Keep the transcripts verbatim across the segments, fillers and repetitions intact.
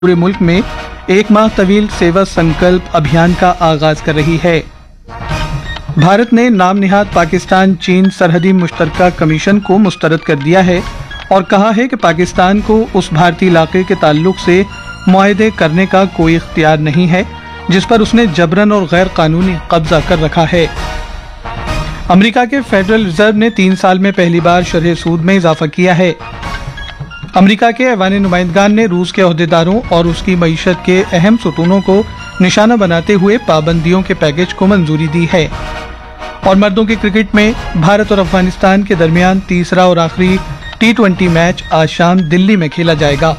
پورے ملک میں ایک ماہ طویل سیوا سنکلپ ابھیان کا آغاز کر رہی ہے۔ بھارت نے نام نہاد پاکستان چین سرحدی مشترکہ کمیشن کو مسترد کر دیا ہے اور کہا ہے کہ پاکستان کو اس بھارتی علاقے کے تعلق سے معاہدے کرنے کا کوئی اختیار نہیں ہے جس پر اس نے جبراً اور غیر قانونی قبضہ کر رکھا ہے۔ امریکہ کے فیڈرل ریزرو نے تین سال میں پہلی بار شرح سود میں اضافہ کیا ہے۔ امریکہ کے ایوان نمائندگان نے روس کے عہدیداروں اور اس کی معیشت کے اہم ستونوں کو نشانہ بناتے ہوئے پابندیوں کے پیکج کو منظوری دی ہے۔ اور مردوں کے کرکٹ میں بھارت اور افغانستان کے درمیان تیسرا اور آخری ٹی ٹوینٹی میچ آج شام دلی میں کھیلا جائے گا۔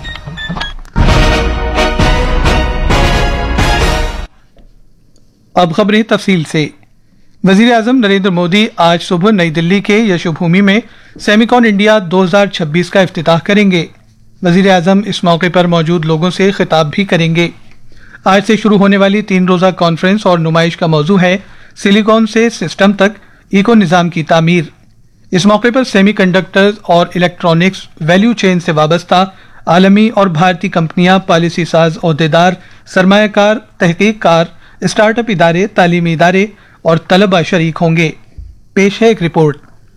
اب خبریں تفصیل سے۔ وزیر اعظم نریندر مودی آج صبح نئی دلی کے یشو بھومی میں سیمیکون انڈیا دو ہزار چھبیس کا افتتاح کریں گے۔ وزیر اعظم اس موقع پر موجود لوگوں سے خطاب بھی کریں گے۔ آج سے شروع ہونے والی تین روزہ کانفرنس اور نمائش کا موضوع ہے سلیکون سے سسٹم تک ایکو نظام کی تعمیر۔ اس موقع پر سیمی کنڈکٹرز اور الیکٹرانکس ویلیو چین سے وابستہ عالمی اور بھارتی کمپنیاں، پالیسی ساز، عہدیدار، سرمایہ کار، تحقیق کار، اسٹارٹ اپ ادارے، تعلیمی ادارے اور طلبہ شریک ہوں گے۔ پیش ہے ایک رپورٹ۔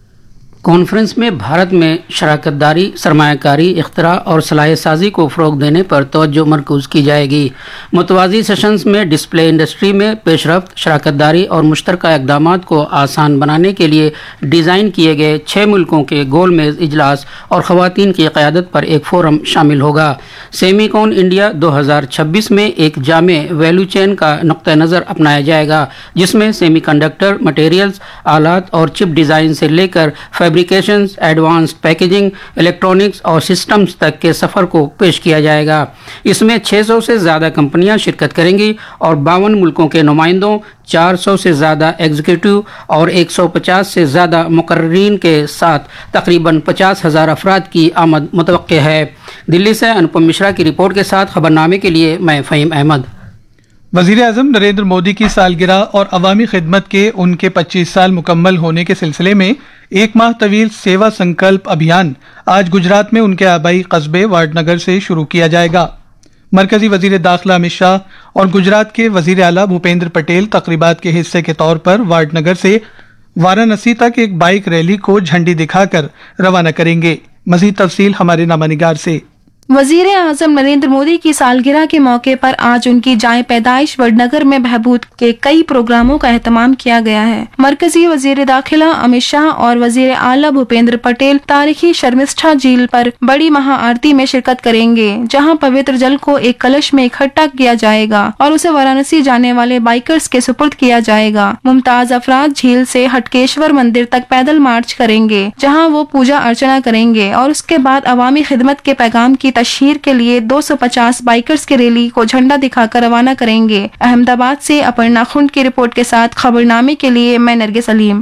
کانفرنس میں بھارت میں شراکت داری، سرمایہ کاری، اختراع اور صلاحیت سازی کو فروغ دینے پر توجہ مرکوز کی جائے گی۔ متوازی سیشنز میں ڈسپلے انڈسٹری میں پیش رفت، شراکت داری اور مشترکہ اقدامات کو آسان بنانے کے لیے ڈیزائن کیے گئے چھ ملکوں کے گول میز اجلاس اور خواتین کی قیادت پر ایک فورم شامل ہوگا۔ سیمی کون انڈیا دو ہزار چھبیس میں ایک جامع ویلیو چین کا نقطہ نظر اپنایا جائے گا جس میں سیمی کنڈکٹر، مٹیریلز، آلات اور چپ ڈیزائن سے لے کر فیبریکیشنز، ایڈوانسڈ پیکیجنگ، الیکٹرانکس اور سسٹمز تک کے سفر کو پیش کیا جائے گا۔ اس میں چھ سو سے زیادہ کمپنیاں شرکت کریں گی اور باون ملکوں کے نمائندوں، چار سو سے زیادہ ایگزیکٹو اور ایک سو پچاس سے زیادہ مقررین کے ساتھ تقریباً پچاس ہزار افراد کی آمد متوقع ہے۔ دلی سے انوپم مشرا کی رپورٹ کے ساتھ خبرنامے کے لیے میں فہیم احمد۔ وزیر اعظم نریندر مودی کی سالگرہ اور عوامی خدمت کے ان کے پچیس سال مکمل ہونے کے سلسلے میں ایک ماہ طویل سیوا سنکلپ ابھیان آج گجرات میں ان کے آبائی قصبے واڈ نگر سے شروع کیا جائے گا۔ مرکزی وزیر داخلہ امت شاہ اور گجرات کے وزیر اعلیٰ بھوپیندر پٹیل تقریبات کے حصے کے طور پر واڈ نگر سے وارانسی تک ایک بائک ریلی کو جھنڈی دکھا کر روانہ کریں گے۔ مزید تفصیل ہمارے نامہ نگار سے۔ وزیر اعظم نریندر مودی کی سالگرہ کے موقع پر آج ان کی جائے پیدائش وڈ نگر میں بہبود کے کئی پروگراموں کا اہتمام کیا گیا ہے۔ مرکزی وزیر داخلہ امت شاہ اور وزیر اعلیٰ بھوپیندر پٹیل تاریخی شرمشٹھا جھیل پر بڑی مہا آرتی میں شرکت کریں گے جہاں پوتر جل کو ایک کلش میں اکٹھا کیا جائے گا اور اسے وارانسی جانے والے بائکرز کے سپرد کیا جائے گا۔ ممتاز افراد جھیل سے ہٹکیشور مندر تک پیدل مارچ کریں گے جہاں وہ پوجا ارچنا کریں گے اور اس کے بعد عوامی خدمت کے پیغام کی تشہیر کے لیے دو سو پچاس بائکرز کی ریلی کو جھنڈا دکھا کر روانہ کریں گے۔ احمد آباد سے اپرنا خنڈ کی رپورٹ کے ساتھ خبرنامے کے لیے میں نرگس سلیم۔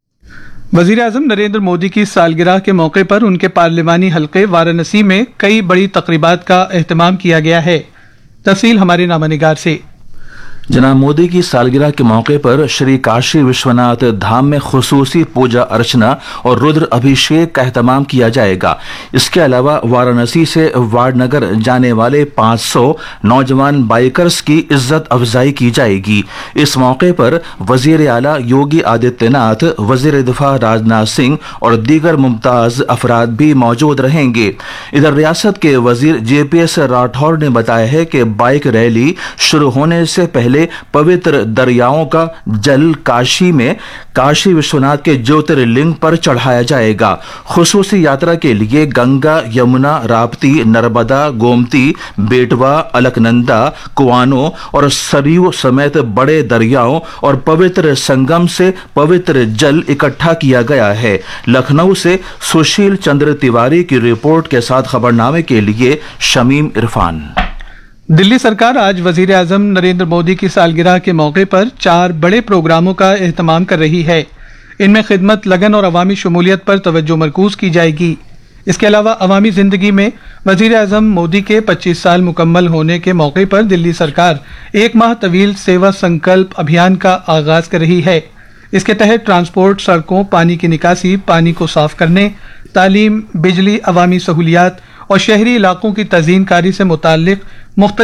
وزیر اعظم نریندر مودی کی سالگرہ کے موقع پر ان کے پارلیمانی حلقے وارانسی میں کئی بڑی تقریبات کا اہتمام کیا گیا ہے۔ تفصیل ہمارے نامہ نگار سے۔ جناب مودی کی سالگرہ کے موقع پر شری کاشی وشوناتھ دھام میں خصوصی پوجا ارچنا اور رودر ابھیشیک کا اہتمام کیا جائے گا۔ اس کے علاوہ وارانسی سے واڈ نگر جانے والے پانچ سو نوجوان بائکرز کی عزت افزائی کی جائے گی۔ اس موقع پر وزیر اعلیٰ یوگی آدتیہ ناتھ، وزیر دفاع راجناتھ سنگھ اور دیگر ممتاز افراد بھی موجود رہیں گے۔ ادھر ریاست کے وزیر جے پی ایس راٹھور نے بتایا ہے کہ بائک ریلی شروع ہونے سے پہلے پوتر دریاؤں کا جل کاشی میں کاشی وشوناتھ کے جیوترلنگ پر چڑھایا جائے گا۔ خصوصی یاترا کے لیے گنگا، یمنا، راپتی، نرمدا، گومتی، بیٹوا، الکنندا، کوانو اور سریو سمیت بڑے دریاؤں اور پوتر سنگم سے پوتر جل اکٹھا کیا گیا ہے۔ لکھنؤ سے سشیل چندر تیواری کی رپورٹ کے ساتھ خبرنامے کے لیے شمیم عرفان۔ دلی سرکار آج وزیر اعظم نریندر مودی کی سالگرہ کے موقع پر چار بڑے پروگراموں کا اہتمام کر رہی ہے۔ ان میں خدمت، لگن اور عوامی شمولیت پر توجہ مرکوز کی جائے گی۔ اس کے علاوہ عوامی زندگی میں وزیر اعظم مودی کے پچیس سال مکمل ہونے کے موقع پر دلی سرکار ایک ماہ طویل سیوا سنکلپ ابھیان کا آغاز کر رہی ہے۔ اس کے تحت ٹرانسپورٹ، سڑکوں، پانی کی نکاسی، پانی کو صاف کرنے، تعلیم، بجلی، عوامی سہولیات اور شہری علاقوں کی تزئین کاری سے متعلق مختلف